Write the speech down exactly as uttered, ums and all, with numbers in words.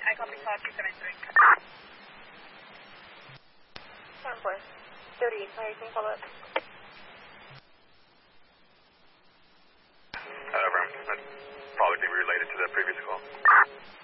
I copy call two seven three. seven four. thirty-eight, how you can follow up? Uh, Ram, that'd probably be related to the previous call.